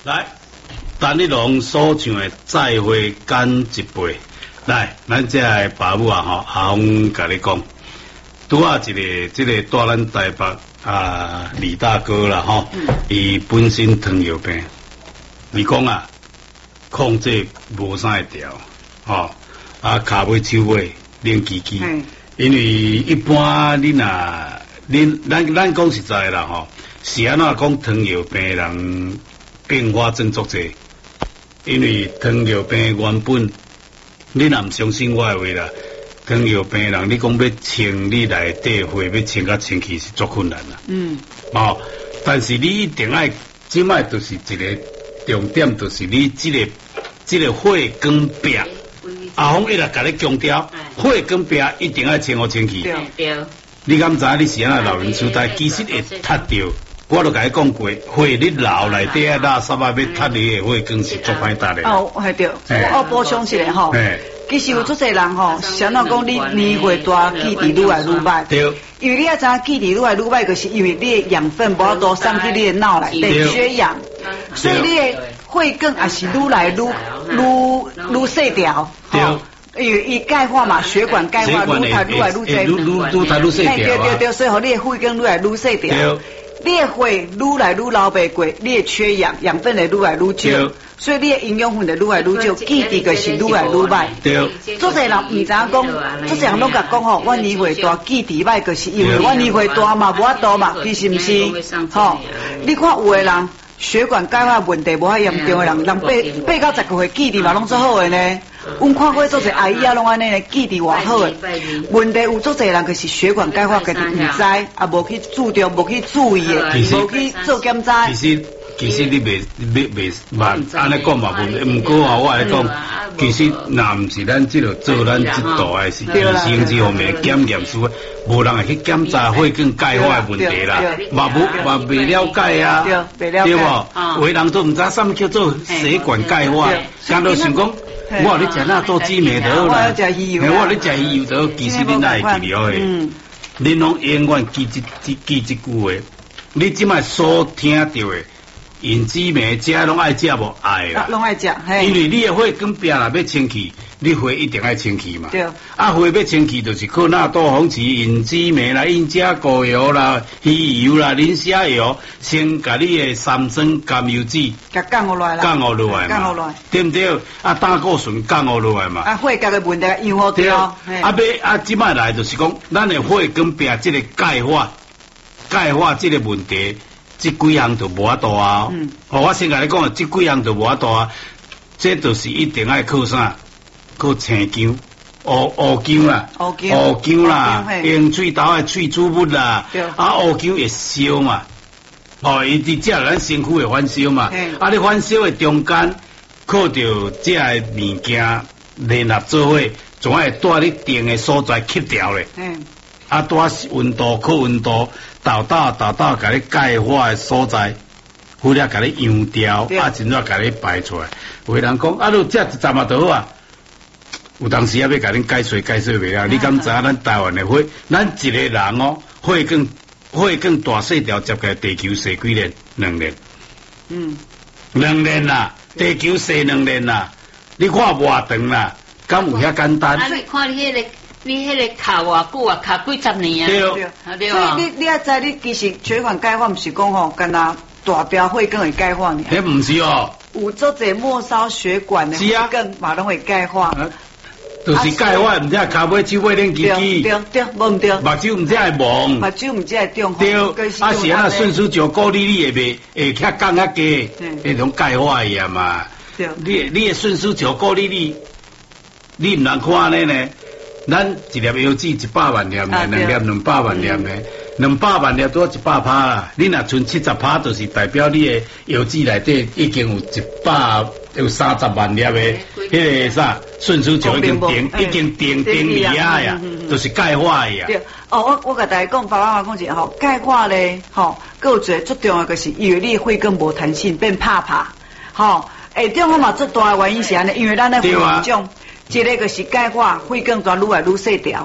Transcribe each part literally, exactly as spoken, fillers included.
来，陈立龙所唱的《再会干一杯》，来，咱这个爸母啊，吼，阿翁甲你讲，拄啊一个，这个带咱台北啊李大哥啦，吼，伊、嗯、本身糖尿病，你讲啊，控制无啥会调，吼、哦，啊骹尾手尾冷叽叽，嗯、因为一般你若恁咱咱讲实在啦，吼，是安怎讲糖尿病人变化真足济，因为糖尿病原本，你若唔相信我的话啦，糖尿病人你讲要清你内底血，要清甲清气是足困难啦。嗯。哦，但是你一定爱，即摆就是一个重点，就是你即、這個即、這個血管壁，阿峰一直甲你強調，血管壁一定要清好清氣。對對。你敢知你是安那老人痴呆，其實會塌掉。我都甲你講過，血你腦內底啊垃圾啊，要塌你的血管是足歹搭的。 哦，係對。我補充一下吼，其實有足濟人吼，想到講你年歲大，記憶愈來愈歹。對。因為你要知影記憶愈來愈歹，就是因為你的養分無法度送去你的腦內底缺氧，所以你的血管也是愈來愈愈愈細條。對。因為伊鈣化嘛，血管鈣化愈塌愈來愈濟。愈愈愈塌愈細條啊。 對對對，所以互你的血管愈來愈細條。你的血愈來愈流袂過，你的缺氧，養分會愈來愈少，所以你的營養分會愈來愈少，記憶就是愈來愈歹。對，足濟人唔知影講，足濟人攏甲講吼，我年歲大，記憶歹，就是因為我年歲大嘛，無法度嘛，其實唔是，吼，你看有的人血管鈣化問題無遐嚴重的人，人八八到十個歲記憶嘛攏足好的呢。阮看過足濟阿姨啊，攏安尼呢，記憶偌好誒。問題有足濟人就是血管鈣化，家己唔知，啊無去注重，無去注意誒，無去做檢查。 其實其實你袂袂袂嘛，安尼講嘛問題。毋過啊，我來講，其實若毋是咱即個做咱即度誒是醫生這方面檢驗師，無人會去檢查血管鈣化誒問題啦，嘛無嘛未了解啊，對無？有的人都毋知啥物叫做血管鈣化，剛都想講。我話你食那做姊妹就好啦，我話你食魚就好，其實你哪會記了誒？你攏永遠記即即記即句話，你即擺所聽到誒，因姊妹食攏愛食無愛啦， 攏愛食， 因為你誒血管壁若要清氣，你血一定愛清氣嘛。對。啊，血要清氣就是靠那多紅旗、因姊妹啦、因遮膏藥啦、魚油啦、磷蝦油，先甲你誒三酸甘油酯， 甲降落來啦， 降落落來嘛，降落來，對唔對？啊，膽固醇降落落來嘛。啊， 血管嘅問題養好掉。啊， 要啊，即擺來就是講，咱誒血管壁即個鈣化、鈣化即個問題，即幾項就無法度啊。嗯。哦，我先甲你講，即幾項就無法度啊，這就是一定愛靠啥？靠青薑。烏烏薑啦，烏薑啦，用喙頭嘅喙煮物啦，啊烏薑會燒嘛，哦，伊佇遮咱身軀會反燒嘛，啊你反燒嘅中間靠着遮個物件聯合做伙，總會帶你電嘅所在吸掉咧，啊帶溫度靠溫度，豆豆豆豆甲你鈣化嘅所在，忽略甲你揚掉，啊真正甲你排出來，有個人講啊，你遮一站嘛就好啊。有當時也要甲恁解說解說袂了，你敢知影咱台灣的血，咱一個人哦，血管血管大細條接近地球細幾年？兩年。嗯。兩年啦，地球細兩年啦，你看偌長啦，敢有遐簡單？ 啊，你看你迄個，你迄個卡偌久啊，卡幾十年啊。 對對。所以你你要知，你其實血管鈣化唔是講吼，干那大條血管會鈣化呢？ 迄唔是哦。 有足濟末梢血管的血管嘛攏會鈣化。 就是鈣化，唔知係骹尾手尾冷吱吱， 對對，無唔對。 目睭唔知係蒙， 目睭唔知係中。 對，啊是啊，順輸就高你你會袂會較降較低，迄種鈣化嘢嘛。對，你你嘅順輸就高你你，你唔能看呢呢？咱一粒藥劑一百萬粒嘅，兩粒兩百萬粒嘅，兩百萬粒多一百趴啦。你若剩七十趴，就是代表你嘅藥劑內底已經有一百有三十萬粒嘅，迄個啥順輸就已經定已經定定離啊呀，就是鈣化呀。對， 哦，我我甲大家講，爸爸媽媽講一下吼，鈣化咧，吼，佫有一個最重要嘅是，因為你血管無彈性，變拍拍，吼，誒，中我嘛最大嘅原因是安尼，因為咱咧血種。一個就是鈣化，血管全愈來愈細條；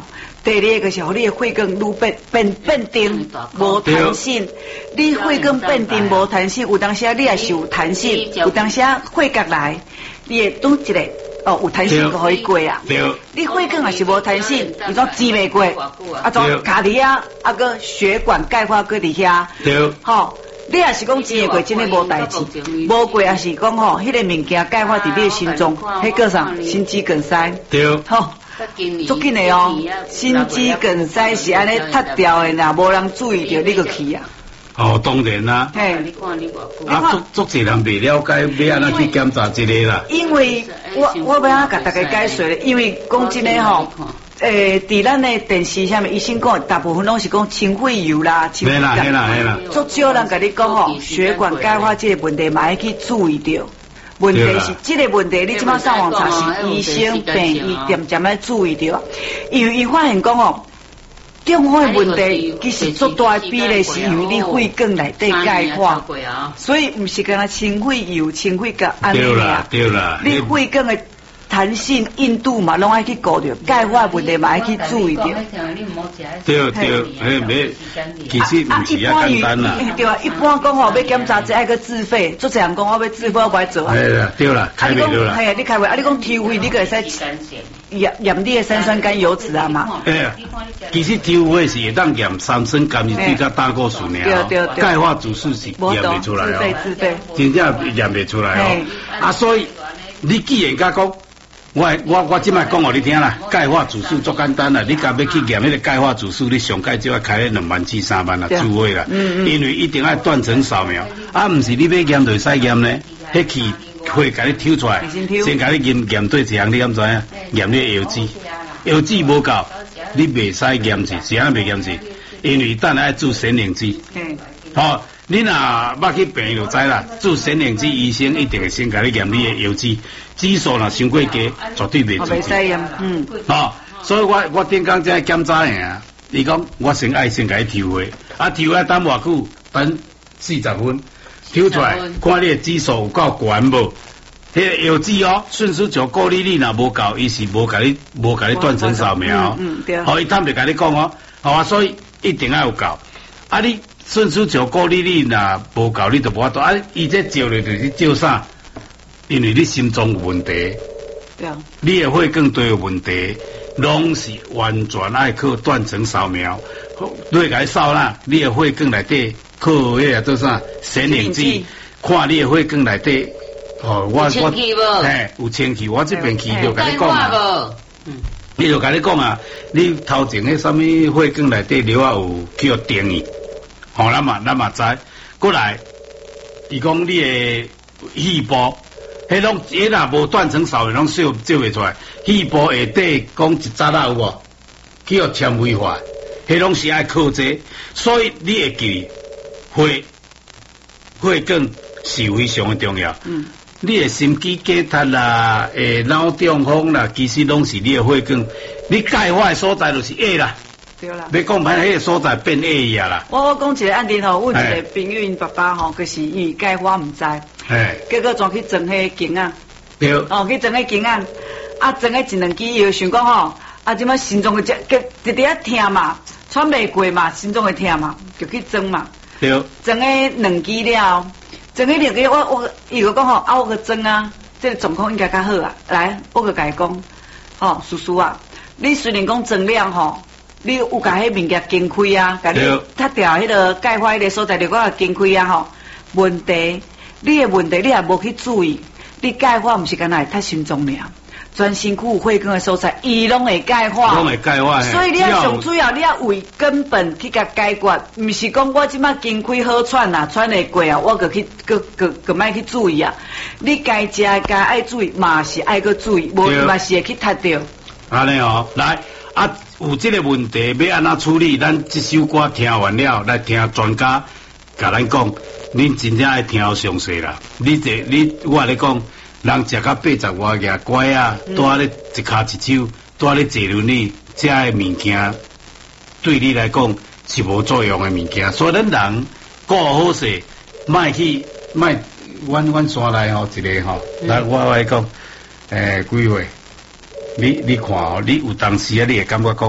第二个是，互你的血管愈变变变定，无弹性。你血管变定无弹性，有当时你也是有弹性，有当时血角来，你会拄一个哦有弹性就可以过啊。你血管也是无弹性，你种挤袂过，啊种卡伫遐，啊个血管钙化搁伫遐，吼。你也是讲挤会过，真诶无代志，无过也是讲吼，迄个物件钙化伫你诶心中，迄个啥心肌梗塞， 对， 吼。足紧的哦，心肌梗塞是安尼塌掉的啦，无人注意到你就去啊。 哦，当然啦。嘿，啊，足足侪人未了解，要安怎去检查这个啦。 因为我我要安甲大家解说咧，因为讲真诶吼，诶，伫咱诶电视下面医生讲，大部分拢是讲清肺油啦，清肺啦，系啦，系啦。 足少人甲你讲吼，血管钙化这个问题，嘛要去注意到。问题是这个问题，你即马上网查是医生、病医点点要注意到，因为伊发现讲哦，中风的问题其实最大比例是因为你血管内底钙化，所以唔是干那清肺油、清肺甲安尼啊。 对啦，对啦， 你血管的弹性、硬度嘛，拢爱去顾着，钙化问题嘛爱去注意着。 对对，诶，没，其实唔是遐简单啦。 对啊，一般讲吼要检查这爱个自费，做侪人讲我要自费，我不爱做啊。 系啦，对啦，开袂到啦。 系啊，你开袂，啊，你讲体会，你个会使验验你的三酸甘油脂啊嘛。 诶，其实体会是会当验三酸甘油脂甲胆固醇尔。 对对对。 钙化指数是验袂出来哦。 自费自费。 真正验袂出来哦。啊，所以你既然甲讲。我我我即摆讲互你听啦，钙化指数足简单啦，你家要去验迄个钙化指数，你上盖就要开咧两万至三万啦，注费啦，嗯嗯因为一定要断层扫描，啊，毋是你要验就使验呢，迄气会甲你抽出来，先甲你验验对一项，你敢知影？验你药脂，药脂无够，你袂使验治，是安袂验治，因为等下要注显灵脂，嗯，好。你若捌去病就知啦，做显灵脂医生一定会先甲你验你的药脂，指数若伤过低，绝对袂做。 袂使验，嗯。 哦，所以我我顶工才检查呀，伊讲我先爱先甲伊抽血，啊抽血等偌久，等四十分，抽出来看你的指数有够悬无？迄个药脂哦，顺输就过滤率若无够，伊是无甲你无甲你断层扫描， 嗯嗯对。 好，伊坦白甲你讲哦，好啊，所以一定要有够，啊你。顺输照顾你，你若无够，你就无法度。啊，伊这照咧就是照啥？因为你心脏有问题， 对啊， 你的血管都有问题，拢是完全爱靠断层扫描。你甲伊扫啦，你的血管内底靠迄个做啥？显灵脂，看你的血管内底。哦，我我嘿有清气，我这边气就甲你讲啊。嗯，你就甲你讲啊，你头前迄什么血管内底瘤啊有叫定义。好，咱嘛咱嘛知，过来，伊讲你的细胞，迄拢迄若无断层扫描，拢照照袂出来。细胞下底讲一扎啦有无？叫纤维化，迄拢是爱靠这，所以你会记，血血管是非常的重要。嗯，你的心肌梗塞啦，诶，脑中风啦，其实拢是你的血管，你钙化的所在就是矮啦。对啦，你讲歹，迄个所在变矮啊啦。 我我讲一个案例吼，阮一个朋友因爸爸吼，就是伊钙化毋知，结果转去装迄个镜啊，对，哦去装迄镜啊，啊装迄一两支药，想讲吼，啊即摆心脏会直直直啊疼嘛，喘袂过嘛，心脏会疼嘛，就去装嘛，对，装迄两支了，装迄两支我我伊就讲吼，啊我个装啊，这个状况应该较好啊，来我个甲伊讲，吼叔叔啊，你虽然讲装了吼。你有甲迄物件经开啊，甲你踢掉迄个钙化迄个所在，就我经开啊吼。问题，你的问题你也无去注意，你钙化毋是干那会踢心脏尔，全身躯有血管的所在，伊拢会钙化。 拢会钙化。 所以你要上主要，你要为根本去甲解决，毋是讲我即摆经开好喘啊，喘会过啊，我个去个个个莫去注意啊。你该食该爱注意，嘛是爱去注意，无嘛是会去踢掉。 安尼哦，来。啊，有这个问题要安怎处理？咱这首歌听完了，来听专家甲咱讲，恁真正爱听好详细啦。你这你我咧讲，人食到八十外个乖啊，带咧一骹一手，带咧坐轮椅，这个物件对你来讲是无作用的物件。所以咱人顾好势，莫去莫，阮阮山内吼一个吼，来我来讲，诶，几岁？你你看哦，你有当时啊，你会感觉讲，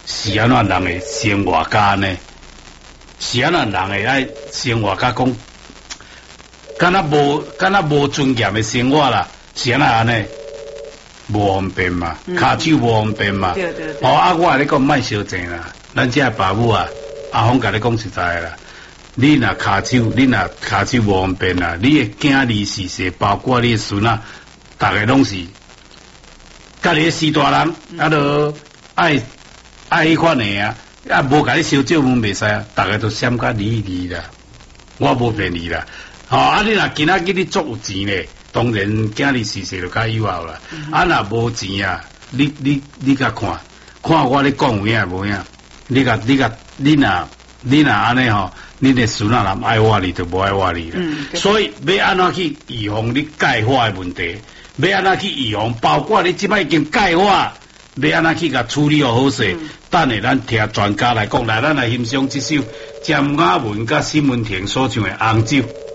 是安怎人会生活家呢？是安怎人会爱生活家讲，敢若无敢若无尊严的生活啦？是安怎安尼？无方便嘛，骹手无方便嘛。 对对对。 哦，啊，我来你讲卖烧钱啦，咱这爸母啊，阿峰甲你讲实在啦。你若骹手，你若骹手无方便啦，你的囝儿是是，包括你的孙仔，逐个拢是，家己死大人，啊，都爱爱迄款的啊，啊，无甲你烧酒门袂使啊，逐个都闪甲离离啦，我无骗你啦，吼、哦，啊，你若今仔日你足有钱咧，当然囝儿是是就较有效啦，嗯、啊，若无钱啊，你你你甲看，看我咧讲有影无影，你甲你甲你若你若安尼吼。你的孙仔人爱我你就无爱我你啦，嗯、所以要安怎去预防你钙化的问题？要安怎去预防？包括你即摆已经钙化，要安怎去甲处理好势？等下咱听专家来讲，来咱来欣赏这首詹雅雯甲沈文婷所唱的《红酒》。